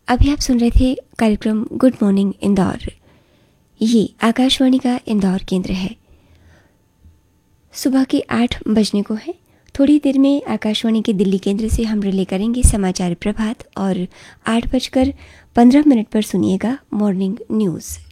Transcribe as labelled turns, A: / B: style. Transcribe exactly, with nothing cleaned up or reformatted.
A: अभी आप सुन रहे थे कार्यक्रम गुड मॉर्निंग इंदौर। ये आकाशवाणी का इंदौर केंद्र है। सुबह के आठ बजने को है। थोड़ी देर में आकाशवाणी के दिल्ली केंद्र से हम रिले करेंगे समाचार प्रभात और आठ बजकर पंद्रह मिनट पर सुनिएगा मॉर्निंग न्यूज़।